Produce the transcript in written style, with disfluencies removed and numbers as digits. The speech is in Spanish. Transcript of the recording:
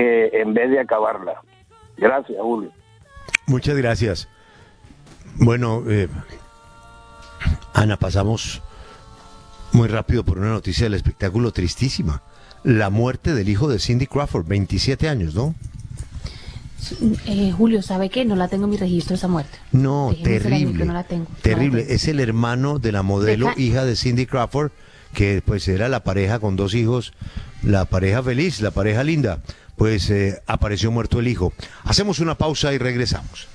en vez de acabarla. Gracias, Julio. Muchas gracias. Bueno, Ana, pasamos muy rápido por una noticia del espectáculo tristísima. La muerte del hijo de Cindy Crawford, 27 años, ¿no? Julio, ¿sabe qué? No la tengo en mi registro esa muerte. No, Déjeme ser amigo, terrible. no la tengo. Terrible. No la tengo. Es el hermano de la modelo, hija de Cindy Crawford, que pues era la pareja con 2 hijos, la pareja feliz, la pareja linda. Pues apareció muerto el hijo. Hacemos una pausa y regresamos.